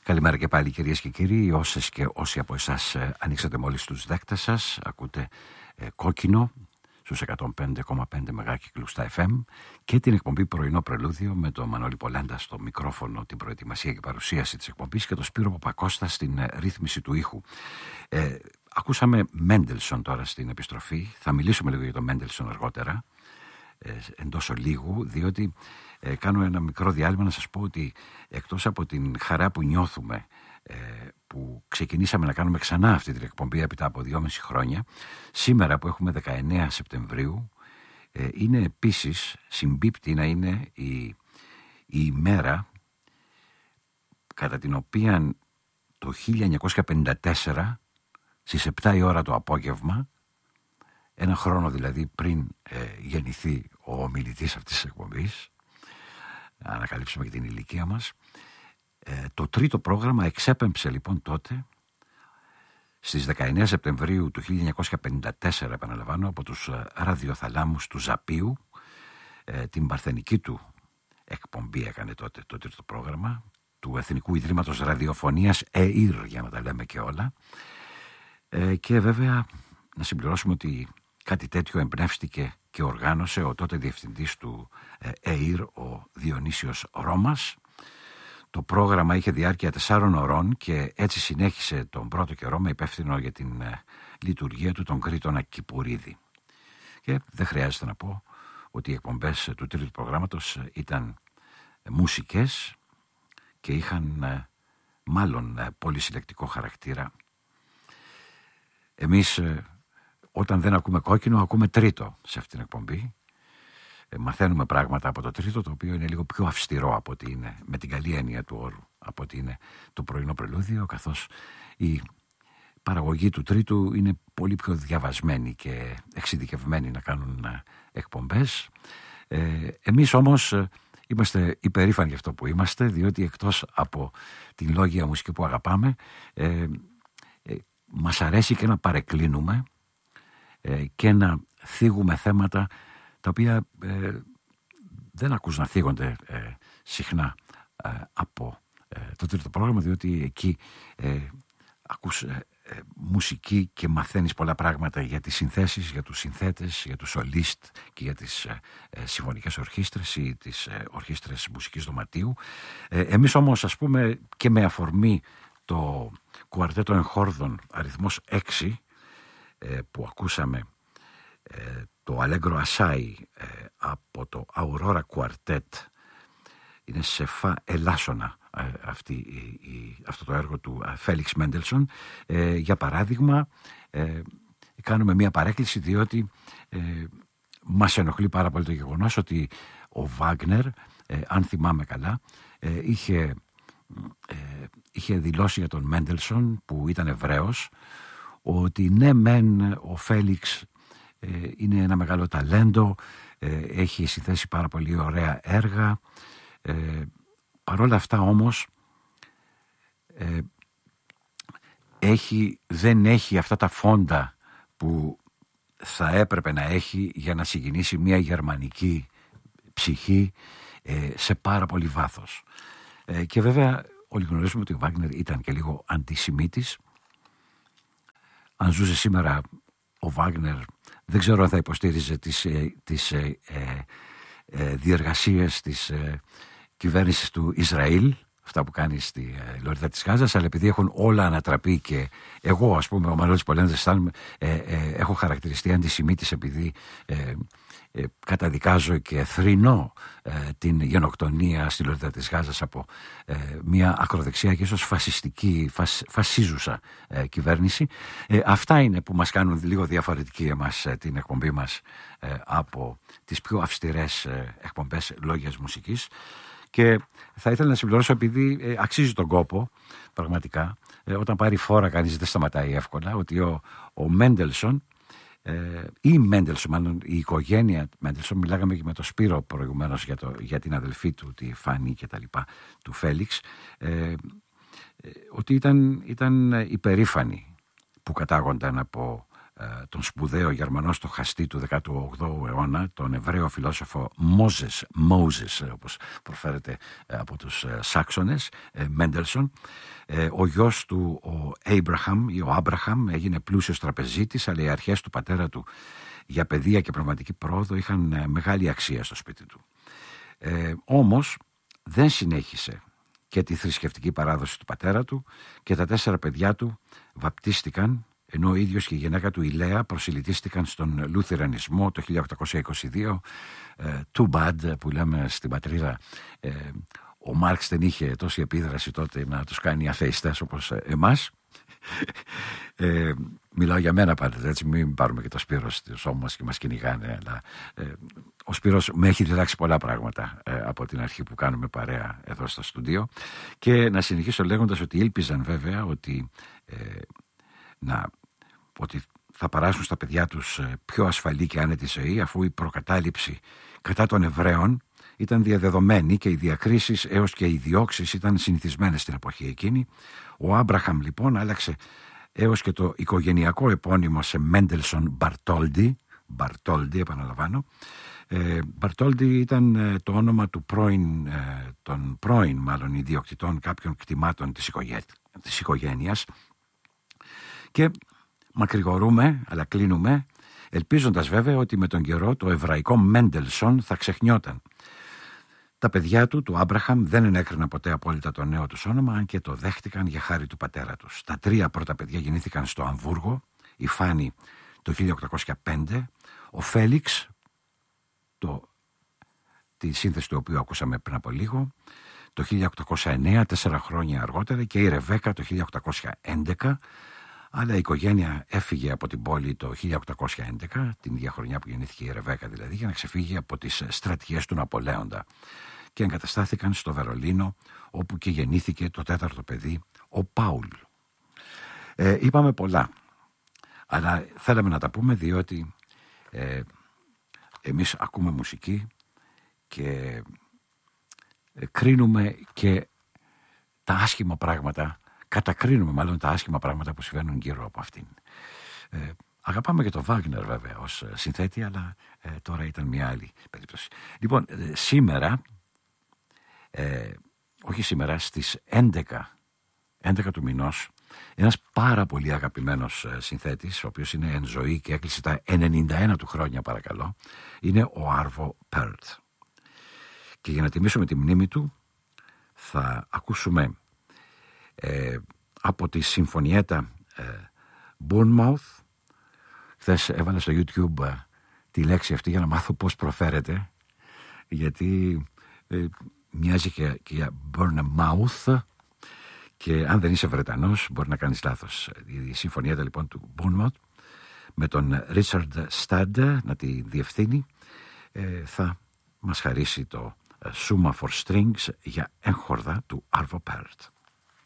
Καλημέρα και πάλι κυρίες και κύριοι, όσες και όσοι από εσάς ανοίξατε μόλις τους δέκτες σας. Ακούτε Κόκκινο στους 105,5 μεγάκυκλους στα FM και την εκπομπή Πρωινό Πρελούδιο με τον Μανώλη Πολέντα στο μικρόφωνο, την προετοιμασία και παρουσίαση της εκπομπής και τον Σπύρο Παπακώστα στην ρύθμιση του ήχου. Ακούσαμε Μέντελσον τώρα στην επιστροφή. Θα μιλήσουμε λίγο για τον Μέντελσον αργότερα, εντός ολίγου, διότι κάνω ένα μικρό διάλειμμα να σας πω ότι εκτός από την χαρά που νιώθουμε που ξεκινήσαμε να κάνουμε ξανά αυτή την εκπομπή έπειτα από 2,5 χρόνια, σήμερα που έχουμε 19 Σεπτεμβρίου είναι επίσης, συμπίπτει να είναι η ημέρα κατά την οποία το 1954 στις 7 η ώρα το απόγευμα, ένα χρόνο δηλαδή πριν γεννηθεί ο ομιλητής αυτής της εκπομπής, ανακαλύψουμε και την ηλικία μας, το τρίτο πρόγραμμα εξέπεμψε λοιπόν τότε στις 19 Σεπτεμβρίου του 1954, επαναλαμβάνω, από τους ραδιοθαλάμους του Ζαπίου. Την παρθενική του εκπομπή έκανε τότε το τρίτο πρόγραμμα του Εθνικού Ιδρύματος Ραδιοφωνίας ΕΙΡ, για να τα λέμε και όλα. Και βέβαια να συμπληρώσουμε ότι κάτι τέτοιο εμπνεύστηκε και οργάνωσε ο τότε διευθυντής του ΕΙΡ, ο Διονύσιος Ρώμας. Το πρόγραμμα είχε διάρκεια 4 ωρών και έτσι συνέχισε τον πρώτο καιρό με υπεύθυνο για την λειτουργία του τον Κρήτονα Κυπουρίδη. Και δεν χρειάζεται να πω ότι οι εκπομπές του τρίτου προγράμματος ήταν μουσικές και είχαν μάλλον πολυσυλλεκτικό χαρακτήρα. Εμείς όταν δεν ακούμε Κόκκινο ακούμε τρίτο σε αυτήν την εκπομπή. Μαθαίνουμε πράγματα από το τρίτο, το οποίο είναι λίγο πιο αυστηρό από ότι είναι, με την καλή έννοια του όρου, από ότι είναι το πρωινό πρελούδιο, καθώς η παραγωγή του τρίτου είναι πολύ πιο διαβασμένη και εξειδικευμένη να κάνουν εκπομπές. Εμείς όμως είμαστε υπερήφανοι για αυτό που είμαστε, διότι εκτός από την λόγια μουσική που αγαπάμε, μας αρέσει και να παρεκκλίνουμε και να θίγουμε θέματα τα οποία δεν ακούς να θίγονται συχνά από το τρίτο πρόγραμμα, διότι εκεί ακούς μουσική και μαθαίνεις πολλά πράγματα για τις συνθέσεις, για τους συνθέτες, για τους σολίστ και για τις συμφωνικές ορχήστρες ή τις ορχήστρες μουσικής δωματίου. Εμείς όμως, ας πούμε, και με αφορμή το κουαρτέτο εγχόρδων αριθμός 6 που ακούσαμε, το Allegro Assai από το Aurora Quartet, είναι σε φα ελάσσονα αυτό το έργο του Φέλιξ Μέντελσον. Για παράδειγμα, κάνουμε μια παρέκκληση, διότι μας ενοχλεί πάρα πολύ το γεγονός ότι ο Βάγνερ, αν θυμάμαι καλά, είχε δηλώσει για τον Μέντελσον, που ήταν Εβραίος, ότι ναι μεν ο Φέλιξ είναι ένα μεγάλο ταλέντο, έχει συνθέσει πάρα πολύ ωραία έργα, παρόλα αυτά όμως δεν έχει αυτά τα φόντα που θα έπρεπε να έχει για να συγκινήσει μια γερμανική ψυχή σε πάρα πολύ βάθος. Και βέβαια όλοι γνωρίζουμε ότι ο Βάγνερ ήταν και λίγο αντισημίτης. Αν ζούσε σήμερα ο Βάγνερ, δεν ξέρω αν θα υποστήριζε τις διεργασίες της κυβέρνησης του Ισραήλ, αυτά που κάνει στη Λωρίδα της Γάζας, αλλά επειδή έχουν όλα ανατραπεί και εγώ, ας πούμε, ο Μανώλης Πολένδας, έχω χαρακτηριστεί αντισημίτης επειδή καταδικάζω και θρηνώ την γενοκτονία στη Λωρίδα της Γάζας από μια ακροδεξιά και ίσως φασίζουσα κυβέρνηση. Αυτά είναι που μας κάνουν λίγο διαφορετική εμάς την εκπομπή μας από τις πιο αυστηρές εκπομπές λόγιας μουσικής. Και θα ήθελα να συμπληρώσω, επειδή αξίζει τον κόπο πραγματικά, όταν πάρει φόρα κανείς δεν σταματάει εύκολα, ότι ο Μέντελσον ή Μέντελσον, μάλλον η οικογένεια Μέντελσον, μιλάγαμε και με τον Σπύρο προηγουμένως για την αδελφή του, τη Φάνη και τα λοιπά, του Φέλιξ, ότι ήταν υπερήφανοι που κατάγονταν από τον σπουδαίο Γερμανό στοχαστή του 18ου αιώνα, τον Εβραίο φιλόσοφο Μόζες, όπως προφέρεται από τους Σάξονες, Μέντελσον. Ο γιος του, ο Άμπραχαμ, έγινε πλούσιος τραπεζίτης, αλλά οι αρχές του πατέρα του για παιδεία και πνευματική πρόοδο είχαν μεγάλη αξία στο σπίτι του. Όμως δεν συνέχισε και τη θρησκευτική παράδοση του πατέρα του και τα 4 παιδιά του βαπτίστηκαν, ενώ ο ίδιος και η γυναίκα του η Λέα προσιλητίστηκαν στον Λουθερανισμό το 1822. Too bad που λέμε στην πατρίδα. Ο Μάρξ δεν είχε τόση επίδραση τότε να τους κάνει αθεϊστές όπως εμάς. Μιλάω για μένα πάντα, έτσι, μην πάρουμε και το Σπύρο στο σώμα μας και μας κυνηγάνε, αλλά ο Σπύρος με έχει διδάξει πολλά πράγματα από την αρχή που κάνουμε παρέα εδώ στο στούντιο. Και να συνεχίσω λέγοντας ότι ήλπιζαν βέβαια ότι θα παράσουν στα παιδιά τους πιο ασφαλή και άνετη ζωή, αφού η προκατάληψη κατά των Εβραίων ήταν διαδεδομένη και οι διακρίσεις έως και οι διώξεις ήταν συνηθισμένες στην εποχή εκείνη. Ο Άμπραχαμ λοιπόν άλλαξε έως και το οικογενειακό επώνυμο σε Μέντελσον Μπαρτόλντι, επαναλαμβάνω. Μπαρτόλντι ήταν το όνομα των πρώην ιδιοκτητών κάποιων κτημάτων της οικογένειας. Και μακρηγορούμε, αλλά κλείνουμε, ελπίζοντας βέβαια ότι με τον καιρό το εβραϊκό Μέντελσον θα ξεχνιόταν. Τα παιδιά του Άμπραχαμ δεν ενέκριναν ποτέ απόλυτα το νέο τους όνομα, αν και το δέχτηκαν για χάρη του πατέρα τους. Τα 3 πρώτα παιδιά γεννήθηκαν στο Αμβούργο, η Φάνη το 1805, ο Φέλιξ, τη σύνθεση του οποίου ακούσαμε πριν από λίγο, το 1809, 4 χρόνια αργότερα, και η Ρεβέκα το 1811, αλλά η οικογένεια έφυγε από την πόλη το 1811, την ίδια χρονιά που γεννήθηκε η Ρεβέκα δηλαδή, για να ξεφύγει από τις στρατιές του Ναπολέοντα, και εγκαταστάθηκαν στο Βερολίνο, όπου και γεννήθηκε το 4ο παιδί, ο Πάουλ. Είπαμε πολλά, αλλά θέλαμε να τα πούμε διότι εμείς ακούμε μουσική και κρίνουμε και τα άσχημα πράγματα, κατακρίνουμε μάλλον τα άσχημα πράγματα που συμβαίνουν γύρω από αυτήν. Αγαπάμε και τον Βάγνερ βέβαια ως συνθέτη, αλλά τώρα ήταν μια άλλη περίπτωση. Λοιπόν, στις 11 του μηνός, ένας πάρα πολύ αγαπημένος συνθέτης, ο οποίος είναι εν ζωή και έκλεισε τα 91 του χρόνια, παρακαλώ, είναι ο Άρβο Πέρτ. Και για να τιμήσουμε τη μνήμη του θα ακούσουμε από τη συμφωνιέτα Bournemouth. Χθες έβαλα στο YouTube τη λέξη αυτή για να μάθω πώς προφέρεται, γιατί μοιάζει και για Bournemouth, και αν δεν είσαι Βρετανός μπορεί να κάνεις λάθος. Η συμφωνιέτα λοιπόν του Bournemouth με τον Richard Stad να τη διευθύνει θα μας χαρίσει το Summa for Strings για έγχορδα του Arvo Pärt.